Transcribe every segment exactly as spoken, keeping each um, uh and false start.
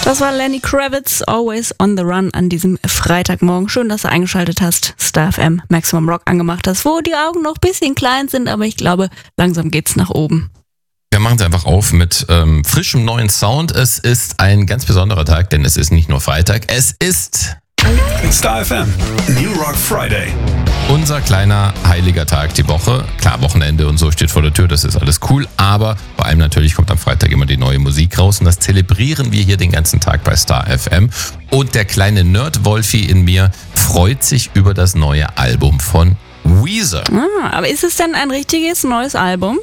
Das war Lenny Kravitz, Always on the Run an diesem Freitagmorgen. Schön, dass du eingeschaltet hast. Star F M, Maximum Rock angemacht hast, wo die Augen noch ein bisschen klein sind, aber ich glaube, langsam geht's nach oben. Wir machen es einfach auf mit ähm, frischem neuen Sound. Es ist ein ganz besonderer Tag, denn es ist nicht nur Freitag, es ist Star F M, New Rock Friday. Unser kleiner heiliger Tag die Woche. Klar, Wochenende und so steht vor der Tür, das ist alles cool, aber vor allem natürlich kommt am Freitag immer die neue Musik raus und das zelebrieren wir hier den ganzen Tag bei Star F M. Und der kleine Nerd-Wolfi in mir freut sich über das neue Album von Weezer. Ah, aber ist es denn ein richtiges neues Album?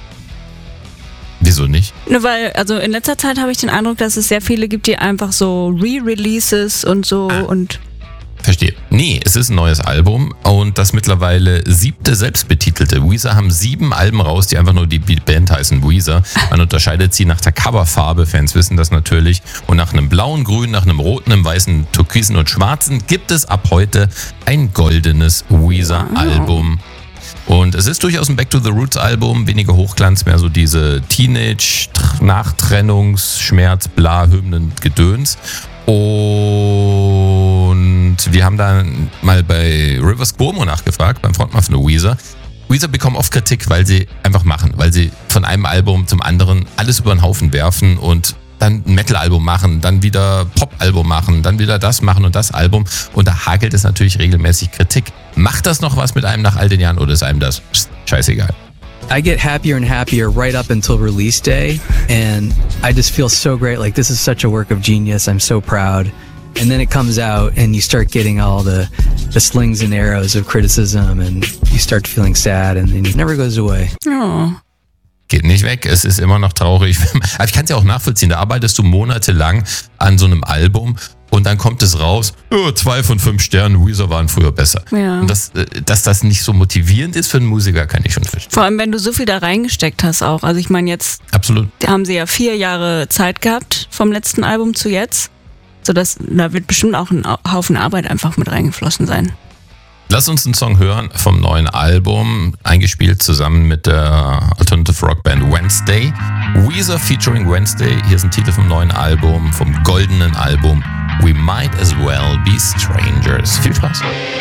Wieso nicht? Ne, weil, also in letzter Zeit habe ich den Eindruck, dass es sehr viele gibt, die einfach so Re-Releases und so ah. und... Verstehe. Nee, es ist ein neues Album und das mittlerweile siebte selbstbetitelte. Weezer haben sieben Alben raus, die einfach nur die Band heißen Weezer. Man unterscheidet sie nach der Coverfarbe, Fans wissen das natürlich. Und nach einem blauen, grünen, nach einem roten, einem weißen, türkisen und schwarzen gibt es ab heute ein goldenes Weezer-Album. Und es ist durchaus ein Back to the Roots Album, weniger Hochglanz, mehr so diese Teenage, Nachtrennungs, Schmerz, bla, Hymnen, Gedöns. Und wir haben dann mal bei Rivers Cuomo nachgefragt, beim Frontmann von Weezer. Weezer bekommen oft Kritik, weil sie einfach machen, weil sie von einem Album zum anderen alles über den Haufen werfen und dann ein Metal-Album machen, dann wieder Pop-Album machen, dann wieder das machen und das Album. Und da hagelt es natürlich regelmäßig Kritik. Macht das noch was mit einem nach all den Jahren oder ist einem das pst, scheißegal? I get happier and happier right up until release day, and I just feel so great. Like, this is such a work of genius. I'm so proud. And then it comes out, and you start getting all the, the slings and arrows of criticism, and you start feeling sad, and, and it never goes away. Oh. Geht nicht weg, es ist immer noch traurig. Aber ich kann es ja auch nachvollziehen, da arbeitest du monatelang an so einem Album und dann kommt es raus, oh, zwei von fünf Sternen, Weezer waren früher besser. Ja. Und das, dass das nicht so motivierend ist für einen Musiker, kann ich schon verstehen. Vor allem, wenn du so viel da reingesteckt hast auch. Also ich meine, jetzt Absolut. haben sie ja vier Jahre Zeit gehabt vom letzten Album zu jetzt. Sodass, da wird bestimmt auch ein Haufen Arbeit einfach mit reingeflossen sein. Lass uns einen Song hören vom neuen Album, eingespielt zusammen mit der Alternative Rock Band Wednesday. Weezer featuring Wednesday. Hier ist ein Titel vom neuen Album, vom goldenen Album We Might As Well Be Strangers. Viel Spaß.